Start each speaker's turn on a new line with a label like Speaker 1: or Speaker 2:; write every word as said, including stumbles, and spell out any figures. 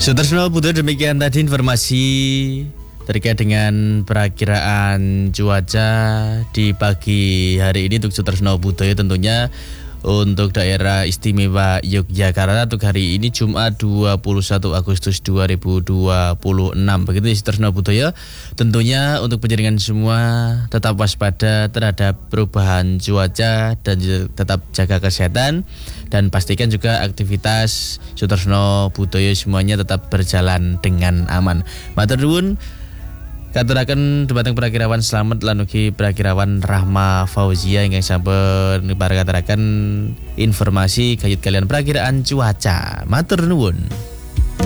Speaker 1: Sutersno Putra, demikian tadi informasi terkait dengan perakiraan cuaca di pagi hari ini untuk Sutersno Budaya, tentunya untuk daerah istimewa Yogyakarta untuk hari ini Jumat dua puluh satu Agustus dua ribu dua puluh enam. Begitu Sutersno Budaya. Tentunya untuk penjaringan semua tetap waspada terhadap perubahan cuaca dan tetap jaga kesehatan, dan pastikan juga aktivitas Sutersno Budaya semuanya tetap berjalan dengan aman. Matur nuwun. Katuraken dumateng Prakirawan Slamet lan ugi Prakirawan Rahma Fauzia ingkang sampun paring katuraken informasi kayut kalian perakiraan cuaca. Matur nuwun.